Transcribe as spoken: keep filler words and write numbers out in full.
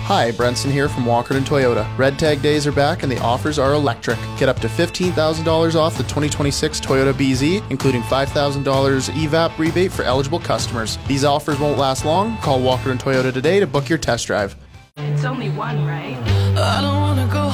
Hi, Brenson here from Walkerton Toyota. Red Tag days are back and the offers are electric. Get up to fifteen thousand dollars off the twenty twenty-six Toyota B Z, including five thousand dollars E V A P rebate for eligible customers. These offers won't last long. Call Walkerton Toyota today to book your test drive. It's only one, right? I don't wanna go